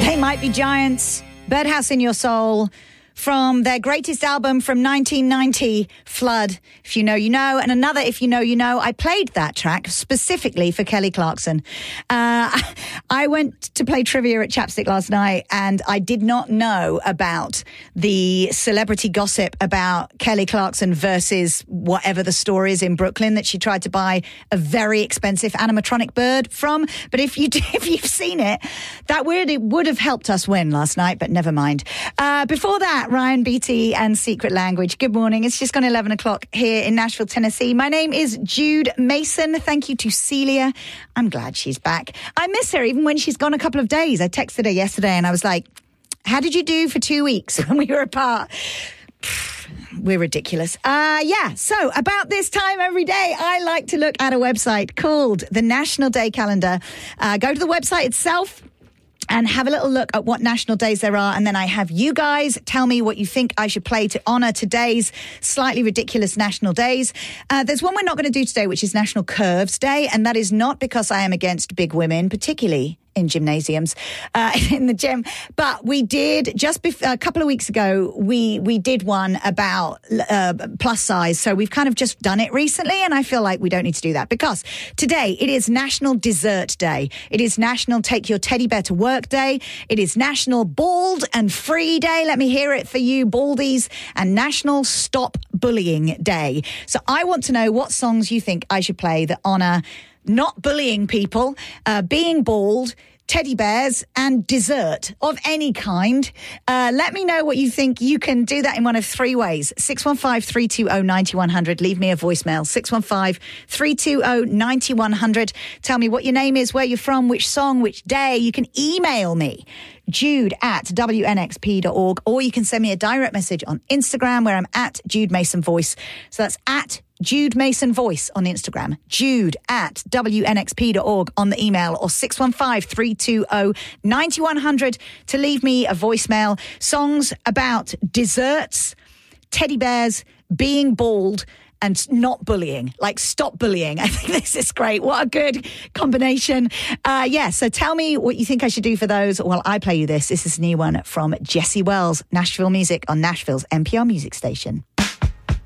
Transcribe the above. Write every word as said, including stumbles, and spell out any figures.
They Might Be Giants, Birdhouse in Your Soul, from their greatest album from nineteen ninety, Flood. If you know, you know. And another, if you know, you know. I played that track specifically for Kelly Clarkson. Uh, I went to play trivia at Chapstick last night, and I did not know about the celebrity gossip about Kelly Clarkson versus whatever the store is in Brooklyn that she tried to buy a very expensive animatronic bird from. But if, you, if you've seen it, that would, it would have helped us win last night, but never mind. Uh, before that, Ryan Beatty and Secret Language. Good morning. It's just gone eleven o'clock here in Nashville, Tennessee. My name is Jude Mason. Thank you to Celia. I'm glad she's back. I miss her even when she's gone a couple of days. I texted her yesterday and I was like, how did you do for two weeks when we were apart? We're ridiculous. Uh, yeah, so about this time every day, I like to look at a website called the National Day Calendar. Uh, go to the website itself and have a little look at what national days there are. And then I have you guys tell me what you think I should play to honour today's slightly ridiculous national days. Uh, there's one we're not going to do today, which is National Curves Day. And that is not because I am against big women, particularly in gymnasiums, uh, in the gym. But we did, just bef- a couple of weeks ago, we we did one about uh, plus size. So we've kind of just done it recently, and I feel like we don't need to do that because today it is National Dessert Day. It is National Take Your Teddy Bear to Work Day. It is National Bald and Free Day. Let me hear it for you, baldies. And National Stop Bullying Day. So I want to know what songs you think I should play that honour not bullying people, uh, being bald, teddy bears, and dessert of any kind. Uh, let me know what you think. You can do that in one of three ways. six one five, three two zero, nine one zero zero. Leave me a voicemail. six one five, three two zero, nine one zero zero. Tell me what your name is, where you're from, which song, which day. You can email me, Jude at W N X P dot org, or you can send me a direct message on Instagram where I'm at Jude Mason Voice. So that's at Jude Mason Voice on Instagram, Jude at W N X P dot org on the email, or six one five, three two zero, nine one zero zero to leave me a voicemail. Songs about desserts, teddy bears, being bald, and not bullying, like stop bullying. I think this is great. What a good combination. Uh, yeah, so tell me what you think I should do for those while I play you this. This is a new one from Jesse Wells, Nashville Music on Nashville's N P R Music Station.